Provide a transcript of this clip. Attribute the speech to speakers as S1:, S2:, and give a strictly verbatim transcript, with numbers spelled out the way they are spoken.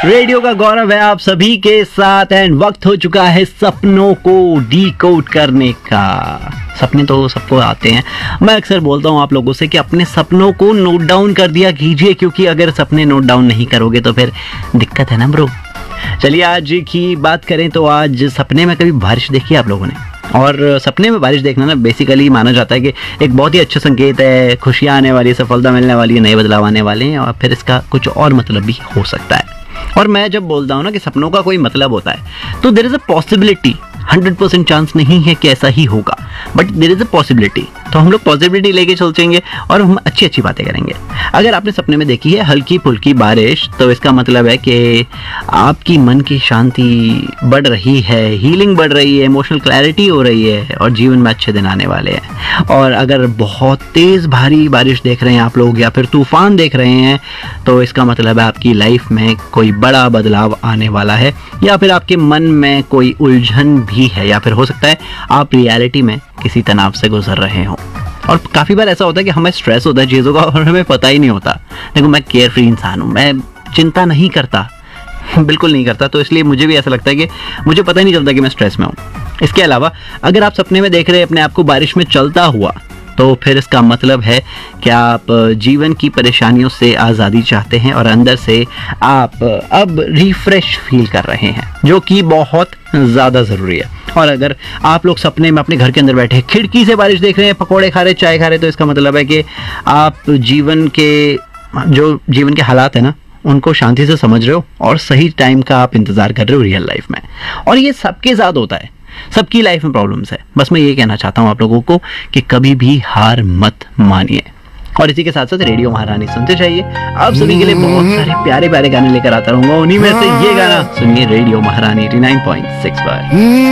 S1: Radio का गौरव है आप सभी के साथ एंड वक्त हो चुका है सपनों को डीकोड करने का। सपने तो सबको आते हैं। मैं अक्सर बोलता हूँ आप लोगों से कि अपने सपनों को नोट डाउन कर दिया कीजिए, क्योंकि अगर सपने नोट डाउन नहीं करोगे तो फिर दिक्कत है ना ब्रो। चलिए आज की बात करें तो आज सपने में कभी बारिश देखी है आप लोगों ने? और सपने में बारिश देखना ना बेसिकली माना जाता है कि एक बहुत ही अच्छा संकेत है, खुशियाँ आने वाली है, सफलता मिलने वाली है, नए बदलाव आने वाले हैं, और फिर इसका कुछ और मतलब भी हो सकता है। और मैं जब बोलता हूँ ना कि सपनों का कोई मतलब होता है तो there is a possibility, hundred percent chance नहीं है कि ऐसा ही होगा, but there is a possibility. तो हम लोग पॉसिबिलिटी लेके चलेंगे और हम अच्छी अच्छी बातें करेंगे। अगर आपने सपने में देखी है हल्की फुल्की बारिश तो इसका मतलब है कि आपकी मन की शांति बढ़ रही है, हीलिंग बढ़ रही है, इमोशनल क्लैरिटी हो रही है और जीवन में अच्छे दिन आने वाले हैं। और अगर बहुत तेज़ भारी बारिश देख रहे हैं आप लोग या फिर तूफान देख रहे हैं तो इसका मतलब है आपकी लाइफ में कोई बड़ा बदलाव आने वाला है, या फिर आपके मन में कोई उलझन भी है, या फिर हो सकता है आप रियलिटी में किसी तनाव से गुजर रहे हो। और काफ़ी बार ऐसा होता है कि हमें स्ट्रेस होता है चीज़ों का और हमें पता ही नहीं होता। देखो मैं केयर फ्री इंसान हूँ, मैं चिंता नहीं करता, बिल्कुल नहीं करता, तो इसलिए मुझे भी ऐसा लगता है कि मुझे पता ही नहीं चलता कि मैं स्ट्रेस में हूँ। इसके अलावा अगर आप सपने में देख रहे हैं अपने आप को बारिश में चलता हुआ तो फिर इसका मतलब है कि आप जीवन की परेशानियों से आज़ादी चाहते हैं और अंदर से आप अब रिफ्रेश फील कर रहे हैं, जो कि बहुत ज़्यादा ज़रूरी है। और अगर आप लोग सपने में अपने घर के अंदर बैठे खिड़की से बारिश देख रहे हैं, पकौड़े खा रहे, चाय खा रहे, तो इसका मतलब है कि आप जीवन के जो जीवन के हालात है ना उनको शांति से समझ रहे हो और सही टाइम का आप इंतज़ार कर रहे हो रियल लाइफ में। और ये सबके साथ होता है, सबकी लाइफ में प्रॉब्लम्स है। बस मैं ये कहना चाहता हूँ आप लोगों को कि कभी भी हार मत मानिए। और इसी के साथ साथ रेडियो महारानी सुनते चाहिए। आप सभी के लिए बहुत सारे प्यारे प्यारे गाने लेकर आता रहूंगा, उन्हीं में से ये गाना सुनिए रेडियो महारानी नाइंटी नाइन पॉइंट सिक्स पर।